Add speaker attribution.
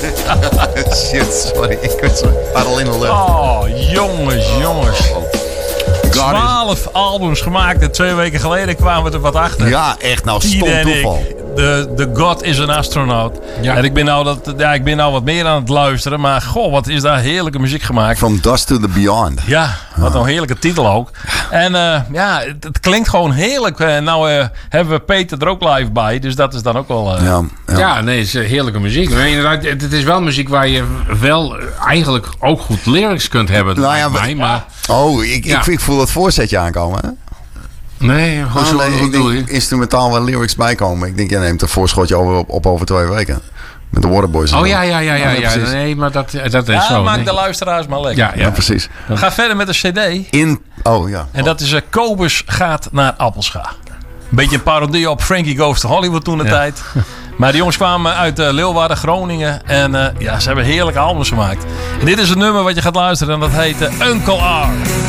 Speaker 1: Shit, sorry. Ik had al in de lucht.
Speaker 2: Oh, jongens. 12 albums gemaakt en 2 weken geleden kwamen we er wat achter.
Speaker 1: Ja, echt. Nou,
Speaker 2: Tine
Speaker 1: stom
Speaker 2: en
Speaker 1: toeval.
Speaker 2: ik. De God is een astronaut.
Speaker 3: Ja.
Speaker 2: En ik ben nou wat meer aan het luisteren. Maar goh, wat is daar heerlijke muziek gemaakt.
Speaker 1: From Dust to the Beyond.
Speaker 2: Ja, wat een heerlijke titel ook. En het klinkt gewoon heerlijk. Nou hebben we Peter er ook live bij. Dus dat is dan ook wel...
Speaker 3: Ja, nee, het is heerlijke muziek. Maar inderdaad, het is wel muziek waar je wel eigenlijk ook goed lyrics kunt hebben.
Speaker 1: Nou ja,
Speaker 3: maar...
Speaker 1: Oh, ik voel dat voorzetje aankomen, hè?
Speaker 3: Nee, hoe bedoel je?
Speaker 1: Instrumentaal wel lyrics bijkomen. Ik denk, jij neemt een voorschotje op over 2 weken. Met de Waterboys.
Speaker 3: Oh ja. Nee, maar dat is zo.
Speaker 2: Maak
Speaker 3: nee.
Speaker 2: de luisteraars maar lekker.
Speaker 1: Ja, precies.
Speaker 2: Ga verder met de cd. En dat is Kobus gaat naar Appelscha. Een beetje een parodie op Frankie Goes to Hollywood toen de tijd. Maar die jongens kwamen uit Leeuwarden, Groningen. En ze hebben heerlijke albums gemaakt. En dit is het nummer wat je gaat luisteren. En dat heet Uncle R.